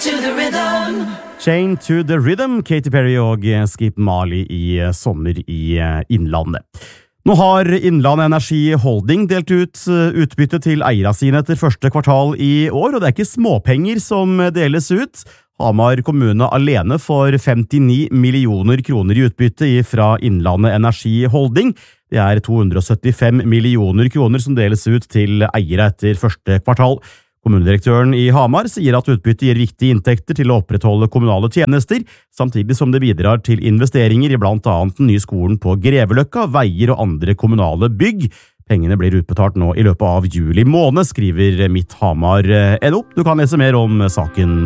Chain to the Rhythm, Katy Perry og Skip Marley i sommer i Innlandet. Nå har Innlandet Energi Holding delt ut utbytte til eierne sine etter første kvartal i år, og det er ikke småpenger som deles ut. Hamar kommune alene får 59 millioner kroner i utbytte fra Innlandet Energi Holding. Det er 275 millioner kroner som deles ut til eiere etter første kvartal. Kommunedirektøren i Hamar sier at utbytte gir viktige inntekter til å opprettholde kommunale tjenester, samtidig som det bidrar til investeringer i blant annet den nye skolen på Greveløkka, veier og andre kommunale bygg. Pengene blir utbetalt nå i løpet av juli måned, skriver Midt Hamar NO. Du kan lese mer om saken